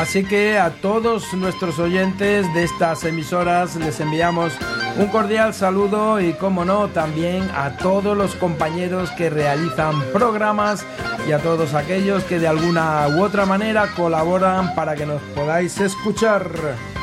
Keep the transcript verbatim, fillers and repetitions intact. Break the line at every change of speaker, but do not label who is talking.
Así que a todos nuestros oyentes de estas emisoras les enviamos un cordial saludo y, como no, también a todos los compañeros que realizan programas y a todos aquellos que de alguna u otra manera colaboran para que nos podáis escuchar.